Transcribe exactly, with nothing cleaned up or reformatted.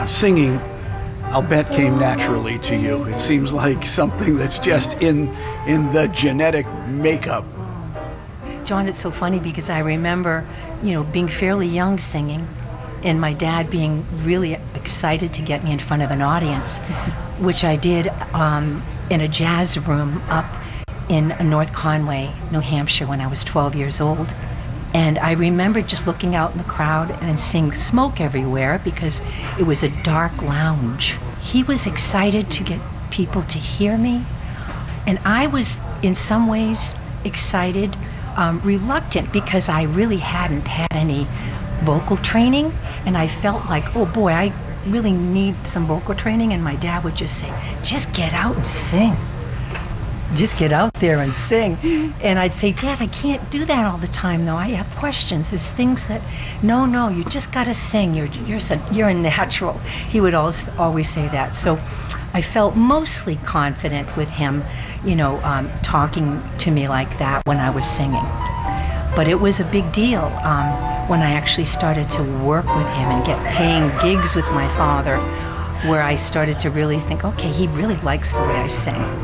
singing, I'll bet, came naturally to you. It seems like something that's just in in the genetic makeup. John, it's so funny because I remember, you know, being fairly young singing, and my dad being really excited to get me in front of an audience, which I did um, in a jazz room up in North Conway, New Hampshire, when I was twelve years old. And I remember just looking out in the crowd and seeing smoke everywhere because it was a dark lounge. He was excited to get people to hear me, and I was in some ways excited, um, reluctant, because I really hadn't had any vocal training, and I felt like, oh boy, I really need some vocal training. And my dad would just say, just get out and sing. Just get out there and sing. And I'd say, Dad, I can't do that all the time, though. I have questions. There's things that, no, no, you just got to sing. You're you're a, you're a natural. He would always, always say that. So I felt mostly confident with him, you know, um, talking to me like that when I was singing. But it was a big deal um, when I actually started to work with him and get paying gigs with my father, where I started to really think, okay, he really likes the way I sing.